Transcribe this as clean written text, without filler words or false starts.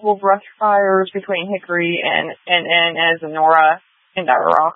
multiple brush fires between Hickory and Azanora and Dire Rock.